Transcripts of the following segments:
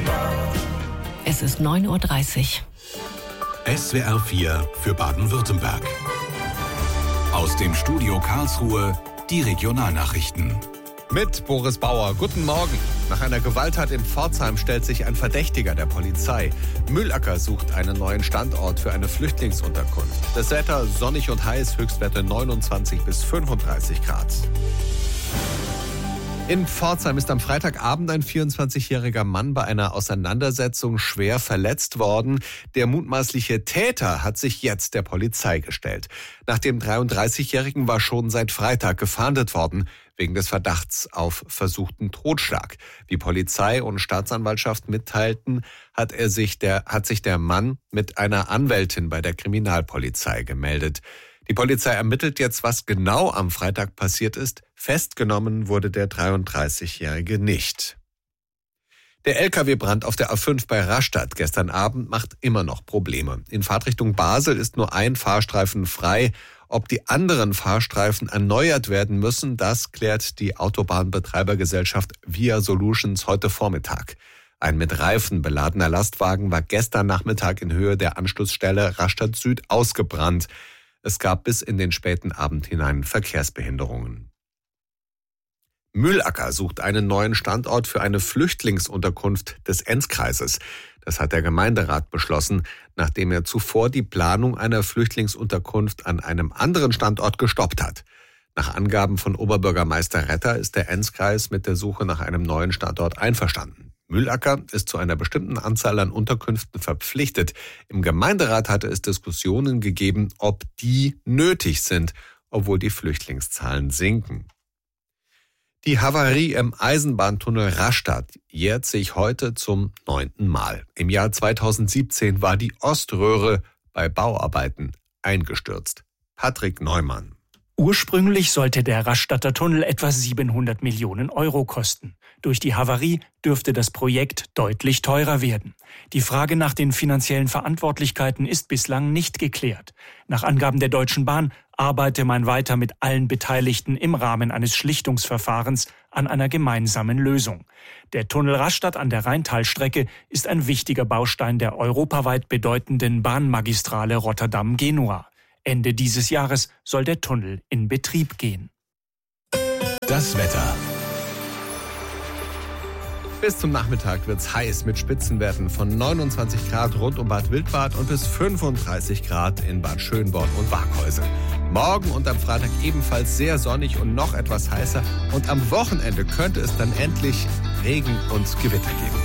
Es ist 9:30 Uhr. SWR 4 für Baden-Württemberg. Aus dem Studio Karlsruhe die Regionalnachrichten. Mit Boris Bauer. Guten Morgen. Nach einer Gewalttat in Pforzheim stellt sich ein Verdächtiger der Polizei. Mühlacker sucht einen neuen Standort für eine Flüchtlingsunterkunft. Das Wetter sonnig und heiß, Höchstwerte 29 bis 35 Grad. In Pforzheim ist am Freitagabend ein 24-jähriger Mann bei einer Auseinandersetzung schwer verletzt worden. Der mutmaßliche Täter hat sich jetzt der Polizei gestellt. Nach dem 33-jährigen war schon seit Freitag gefahndet worden, wegen des Verdachts auf versuchten Totschlag. Wie Polizei und Staatsanwaltschaft mitteilten, hat sich der Mann mit einer Anwältin bei der Kriminalpolizei gemeldet. Die Polizei ermittelt jetzt, was genau am Freitag passiert ist. Festgenommen wurde der 33-Jährige nicht. Der Lkw-Brand auf der A5 bei Rastatt gestern Abend macht immer noch Probleme. In Fahrtrichtung Basel ist nur ein Fahrstreifen frei. Ob die anderen Fahrstreifen erneuert werden müssen, das klärt die Autobahnbetreibergesellschaft Via Solutions heute Vormittag. Ein mit Reifen beladener Lastwagen war gestern Nachmittag in Höhe der Anschlussstelle Rastatt Süd ausgebrannt. Es gab bis in den späten Abend hinein Verkehrsbehinderungen. Mühlacker sucht einen neuen Standort für eine Flüchtlingsunterkunft des Enzkreises. Das hat der Gemeinderat beschlossen, nachdem er zuvor die Planung einer Flüchtlingsunterkunft an einem anderen Standort gestoppt hat. Nach Angaben von Oberbürgermeister Retter ist der Enzkreis mit der Suche nach einem neuen Standort einverstanden. Mühlacker ist zu einer bestimmten Anzahl an Unterkünften verpflichtet. Im Gemeinderat hatte es Diskussionen gegeben, ob die nötig sind, obwohl die Flüchtlingszahlen sinken. Die Havarie im Eisenbahntunnel Rastatt jährt sich heute zum 9. Mal. Im Jahr 2017 war die Oströhre bei Bauarbeiten eingestürzt. Patrick Neumann. Ursprünglich sollte der Rastatter Tunnel etwa 700 Millionen Euro kosten. Durch die Havarie dürfte das Projekt deutlich teurer werden. Die Frage nach den finanziellen Verantwortlichkeiten ist bislang nicht geklärt. Nach Angaben der Deutschen Bahn arbeite man weiter mit allen Beteiligten im Rahmen eines Schlichtungsverfahrens an einer gemeinsamen Lösung. Der Tunnel Rastatt an der Rheintalstrecke ist ein wichtiger Baustein der europaweit bedeutenden Bahnmagistrale Rotterdam-Genua. Ende dieses Jahres soll der Tunnel in Betrieb gehen. Das Wetter. Bis zum Nachmittag wird's heiß mit Spitzenwerten von 29 Grad rund um Bad Wildbad und bis 35 Grad in Bad Schönborn und Waghäusel. Morgen und am Freitag ebenfalls sehr sonnig und noch etwas heißer. Und am Wochenende könnte es dann endlich Regen und Gewitter geben.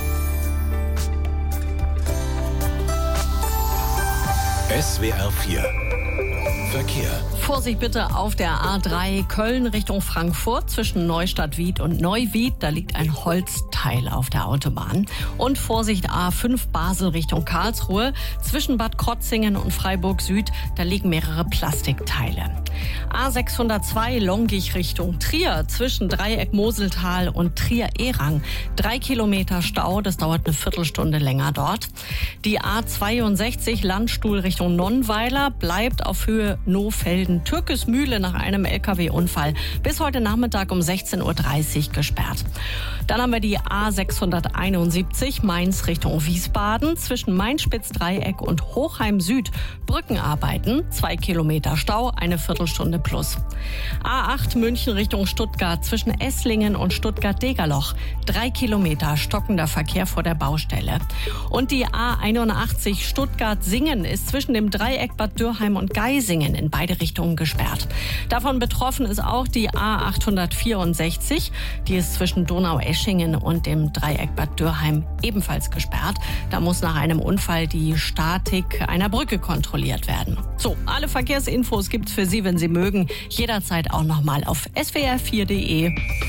SWR 4 Verkehr. Vorsicht bitte auf der A3 Köln Richtung Frankfurt zwischen Neustadt-Wied und Neuwied. Da liegt ein Holzteil auf der Autobahn. Und Vorsicht A5 Basel Richtung Karlsruhe zwischen Bad Krotzingen und Freiburg Süd. Da liegen mehrere Plastikteile. A602 Longich Richtung Trier zwischen Dreieck Moseltal und Trier-Erang. 3 Kilometer Stau, das dauert eine Viertelstunde länger dort. Die A62 Landstuhl Richtung Nonnweiler bleibt auf Höhe Nohfelden-Türkesmühle nach einem LKW-Unfall bis heute Nachmittag um 16:30 Uhr gesperrt. Dann haben wir die A671 Mainz Richtung Wiesbaden zwischen Main-Spitz-Dreieck und Hochheim Süd. Brückenarbeiten, 2 Kilometer Stau, eine Viertelstunde plus. A8 München Richtung Stuttgart zwischen Esslingen und Stuttgart-Degerloch. 3 Kilometer stockender Verkehr vor der Baustelle. Und die A81 Stuttgart-Singen ist zwischen dem Dreieck Bad Dürrheim und Geisingen in beide Richtungen gesperrt. Davon betroffen ist auch die A864. Die ist zwischen Donaueschingen und dem Dreieck Bad Dürrheim ebenfalls gesperrt. Da muss nach einem Unfall die Statik einer Brücke kontrolliert werden. So, alle Verkehrsinfos gibt's für Sie, wenn Sie mögen, jederzeit auch nochmal auf swr4.de.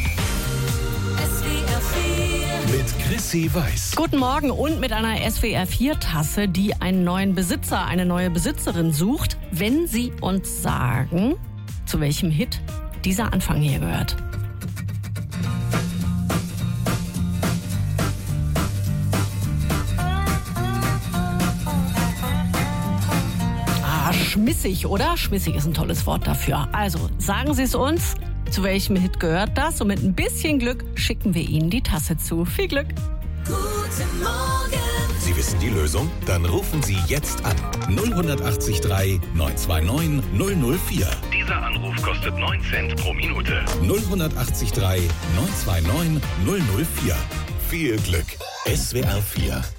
Mit Chrissy Weiß. Guten Morgen und mit einer SWR4-Tasse, die einen neuen Besitzer, eine neue Besitzerin sucht, wenn Sie uns sagen, zu welchem Hit dieser Anfang hier gehört. Schmissig, oder? Schmissig ist ein tolles Wort dafür. Also, sagen Sie es uns, zu welchem Hit gehört das? Und mit ein bisschen Glück schicken wir Ihnen die Tasse zu. Viel Glück! Guten Morgen. wissen die Lösung? Dann rufen Sie jetzt an. 0183 929 004. Dieser Anruf kostet 9 Cent pro Minute. 0183 929 004. Viel Glück. SWR 4